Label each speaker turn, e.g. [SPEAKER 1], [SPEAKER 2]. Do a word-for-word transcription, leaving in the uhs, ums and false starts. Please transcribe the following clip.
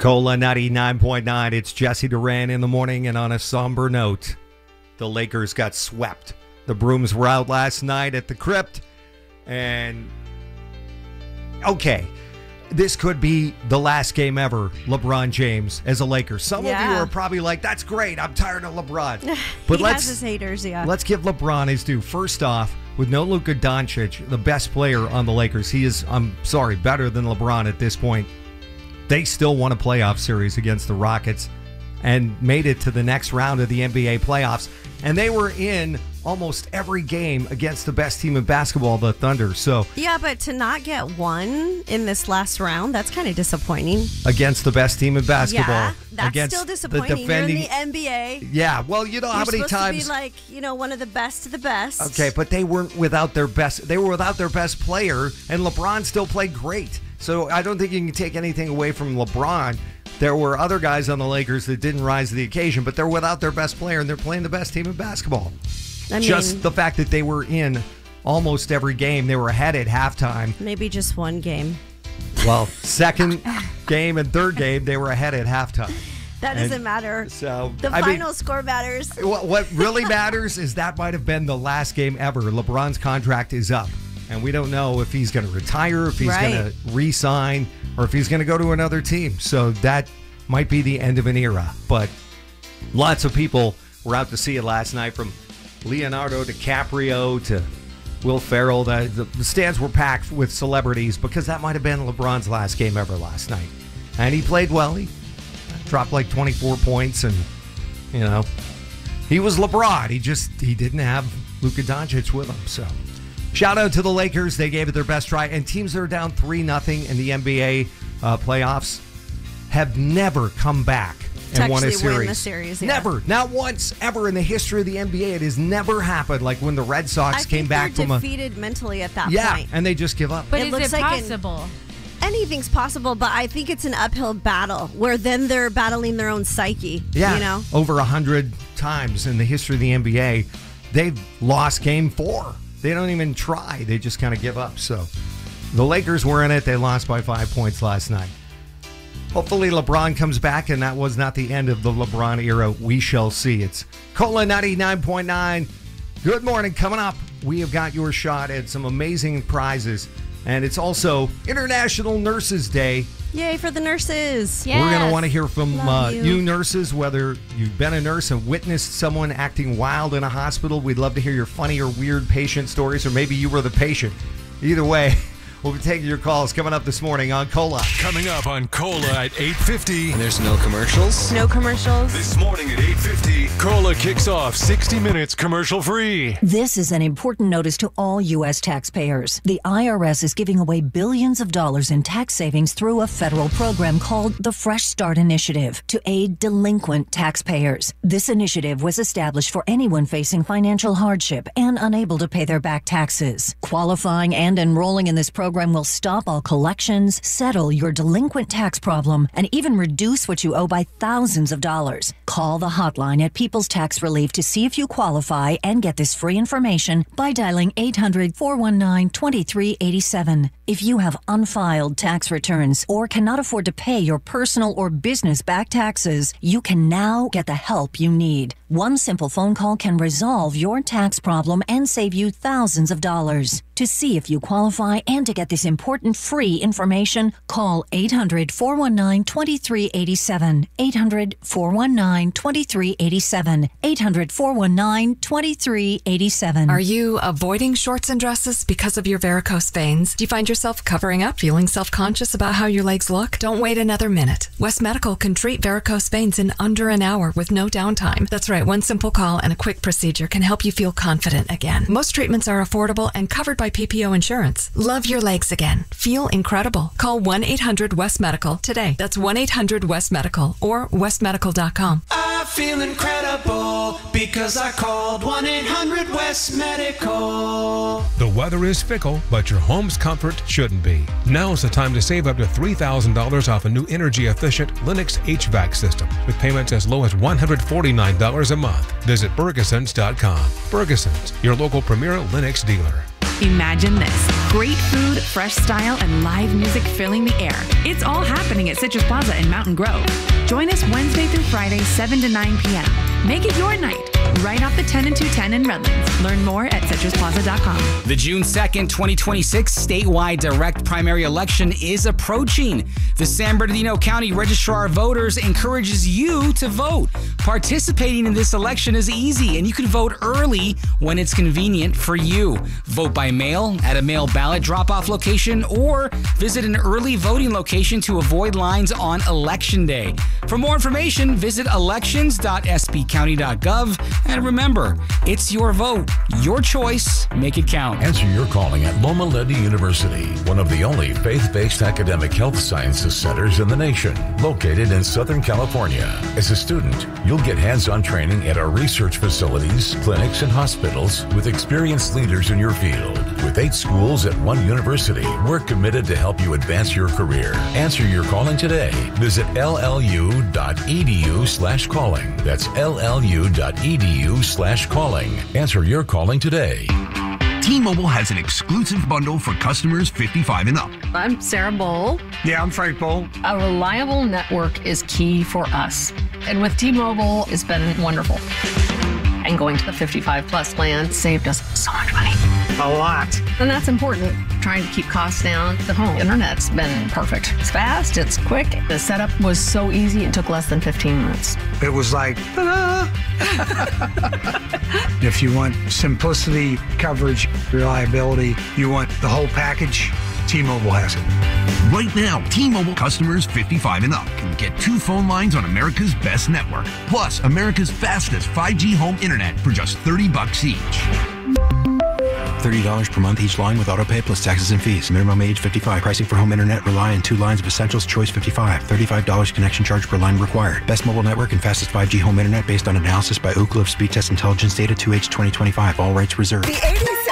[SPEAKER 1] Cola ninety-nine point nine. It's Jesse Duran in the morning, and on a somber note, the Lakers got swept. The Brooms were out last night at the Crypt, and okay, this could be the last game ever, LeBron James as a Laker. Some
[SPEAKER 2] yeah.
[SPEAKER 1] of you are probably like, that's great, I'm tired of LeBron.
[SPEAKER 2] But he let's, has his haters, yeah.
[SPEAKER 1] Let's give LeBron his due. First off, with no Luka Doncic, the best player on the Lakers, he is, I'm sorry, better than LeBron at this point. They still won a playoff series against the Rockets and made it to the next round of the N B A playoffs. And they were in almost every game against the best team in basketball, the Thunder. So
[SPEAKER 2] yeah, but to not get one in this last round, that's kind of disappointing.
[SPEAKER 1] Against the best team in basketball.
[SPEAKER 2] Yeah, that's
[SPEAKER 1] against
[SPEAKER 2] still disappointing.
[SPEAKER 1] The defending,
[SPEAKER 2] You're in the N B A.
[SPEAKER 1] Yeah, well, you know
[SPEAKER 2] You're
[SPEAKER 1] how many
[SPEAKER 2] supposed
[SPEAKER 1] times...
[SPEAKER 2] to be like, you know, one of the best of the best.
[SPEAKER 1] Okay, but they weren't without their best... They were without their best player, and LeBron still played great. So I don't think you can take anything away from LeBron. There were other guys on the Lakers that didn't rise to the occasion, but they're without their best player, and they're playing the best team in basketball. I mean, just the fact that they were in almost every game, they were ahead at halftime.
[SPEAKER 2] Maybe just one game.
[SPEAKER 1] Well, second game and third game, they were ahead at halftime.
[SPEAKER 2] That doesn't
[SPEAKER 1] and
[SPEAKER 2] matter.
[SPEAKER 1] So
[SPEAKER 2] the
[SPEAKER 1] I
[SPEAKER 2] final
[SPEAKER 1] mean,
[SPEAKER 2] score matters.
[SPEAKER 1] What, what really matters is that might have been the last game ever. LeBron's contract is up, and we don't know if he's going to retire, if he's
[SPEAKER 2] right.
[SPEAKER 1] going to re-sign, or if he's going to go to another team. So that might be the end of an era. But lots of people were out to see it last night, from Leonardo DiCaprio to Will Ferrell. The, the, the stands were packed with celebrities because that might have been LeBron's last game ever last night. And he played well. He dropped like twenty-four points, and, you know, he was LeBron. He just, he didn't have Luka Doncic with him. So shout out to the Lakers. They gave it their best try. And teams that are down three nothing in the N B A uh, playoffs have never come back and won a series.
[SPEAKER 2] Win the series yeah.
[SPEAKER 1] Never. Not once ever in the history of the N B A. It has never happened. Like when the Red Sox
[SPEAKER 2] I
[SPEAKER 1] came
[SPEAKER 2] think
[SPEAKER 1] back
[SPEAKER 2] they're
[SPEAKER 1] from
[SPEAKER 2] defeated mentally at that
[SPEAKER 1] yeah,
[SPEAKER 2] point.
[SPEAKER 1] Yeah, and they just give up.
[SPEAKER 3] But
[SPEAKER 2] it
[SPEAKER 3] is
[SPEAKER 2] looks
[SPEAKER 3] it
[SPEAKER 2] like
[SPEAKER 3] possible?
[SPEAKER 2] An, anything's possible, but I think it's an uphill battle where then they're battling their own psyche.
[SPEAKER 1] Yeah,
[SPEAKER 2] you know?
[SPEAKER 1] Over a hundred times in the history of the N B A, they've lost game four. They don't even try. They just kind of give up. So the Lakers were in it. They lost by five points last night. Hopefully LeBron comes back, and that was not the end of the LeBron era. We shall see. It's Cola ninety-nine point nine. Good morning. Coming up, we have got your shot at some amazing prizes. And it's also International Nurses Day.
[SPEAKER 2] Yay for the nurses.
[SPEAKER 3] Yes.
[SPEAKER 1] We're going to want to hear from uh,
[SPEAKER 2] you.
[SPEAKER 1] you nurses, whether you've been a nurse and witnessed someone acting wild in a hospital. We'd love to hear your funny or weird patient stories, or maybe you were the patient. Either way, we'll be taking your calls coming up this morning on Cola.
[SPEAKER 4] Coming up on Cola at eight fifty.
[SPEAKER 5] And there's no commercials?
[SPEAKER 2] No commercials.
[SPEAKER 4] This morning at eight fifty, Cola kicks off sixty minutes commercial free.
[SPEAKER 6] This is an important notice to all U S taxpayers. The I R S is giving away billions of dollars in tax savings through a federal program called the Fresh Start Initiative to aid delinquent taxpayers. This initiative was established for anyone facing financial hardship and unable to pay their back taxes. Qualifying and enrolling in this program will stop all collections, settle your delinquent tax problem, and even reduce what you owe by thousands of dollars. Call the hotline at People's Tax Relief to see if you qualify and get this free information by dialing eight hundred, four one nine, two three eight seven. If you have unfiled tax returns or cannot afford to pay your personal or business back taxes, you can now get the help you need. One simple phone call can resolve your tax problem and save you thousands of dollars. To see if you qualify and to get this important free information, call eight hundred, four one nine, two three eight seven. eight hundred, four one nine, two three eight seven. eight hundred, four one nine, two three eight seven.
[SPEAKER 7] Are you avoiding shorts and dresses because of your varicose veins? Do you find yourself covering up, feeling self-conscious about how your legs look? Don't wait another minute. West Medical can treat varicose veins in under an hour with no downtime. That's right, one simple call and a quick procedure can help you feel confident again. Most treatments are affordable and covered by P P O insurance. Love your legs again. Feel incredible. Call one eight hundred West Medical today. That's one eight hundred West Medical or west medical dot com.
[SPEAKER 8] I feel incredible because I called one eight hundred West Medical.
[SPEAKER 4] The weather is fickle, but your home's comfort shouldn't be. Now's the time to save up to three thousand dollars off a new energy-efficient Lennox H V A C system with payments as low as one hundred forty-nine dollars a month. Visit Bergesons dot com. Bergesons, your local premier Lennox dealer.
[SPEAKER 3] Imagine this. Great food, fresh style, and live music filling the air. It's all happening at Citrus Plaza in Mountain Grove. Join us Wednesday through Friday, seven to nine p.m. Make it your night. Right off the ten and two ten in Redlands. Learn more at citrus plaza dot com.
[SPEAKER 5] The June second, twenty twenty-six statewide direct primary election is approaching. The San Bernardino County Registrar of Voters encourages you to vote. Participating in this election is easy, and you can vote early when it's convenient for you. Vote by mail at a mail ballot drop-off location or visit an early voting location to avoid lines on Election Day. For more information, visit elections dot s b county dot gov. And remember, it's your vote, your choice. Make it count.
[SPEAKER 9] Answer your calling at Loma Linda University, one of the only faith-based academic health sciences centers in the nation, located in Southern California. As a student, you'll get hands-on training at our research facilities, clinics, and hospitals with experienced leaders in your field. With eight schools at one university, we're committed to help you advance your career. Answer your calling today. Visit l l u dot e d u slash calling. That's l l u dot e d u slash calling. Answer your calling today.
[SPEAKER 10] T-Mobile has an exclusive bundle for customers fifty-five and up.
[SPEAKER 11] I'm Sarah Bowl.
[SPEAKER 12] Yeah, I'm Frank Bowl.
[SPEAKER 11] A reliable network is key for us. And with T-Mobile, it's been wonderful. And going to the fifty-five plus plan saved us so much money.
[SPEAKER 12] A lot.
[SPEAKER 11] And that's important. Trying to keep costs down. The home internet's been perfect. It's fast, it's quick. The setup was so easy, it took less than fifteen minutes.
[SPEAKER 12] It was like, ta-da! If you want simplicity, coverage, reliability, you want the whole package, T-Mobile has it.
[SPEAKER 10] Right now, T-Mobile customers fifty-five and up can get two phone lines on America's best network, plus America's fastest five G home internet for just thirty bucks each.
[SPEAKER 13] thirty dollars per month each line with autopay plus taxes and fees. Minimum age fifty-five. Pricing for home internet rely on two lines of Essentials Choice fifty-five. thirty-five dollars connection charge per line required. Best mobile network and fastest five G home internet based on analysis by Ookla of Speed Test Intelligence Data two H twenty twenty-five. All rights reserved.
[SPEAKER 14] The